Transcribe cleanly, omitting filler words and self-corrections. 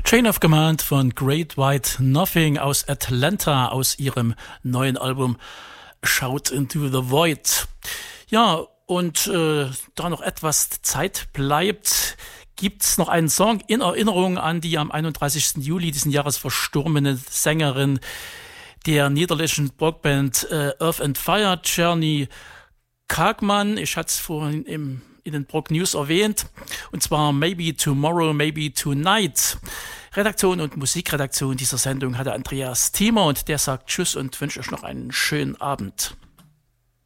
Chain of Command von Great White Nothing aus Atlanta, aus ihrem neuen Album Shout into the Void. Ja, und da noch etwas Zeit bleibt, gibt's noch einen Song in Erinnerung an die am 31. Juli diesen Jahres verstorbene Sängerin der niederländischen Rockband Earth and Fire, Czerny Kalkman. Ich hatte es vorhin in den Prog News erwähnt, und zwar Maybe Tomorrow, Maybe Tonight. Redaktion und Musikredaktion dieser Sendung hatte Andreas Thiemer, und der sagt Tschüss und wünscht euch noch einen schönen Abend.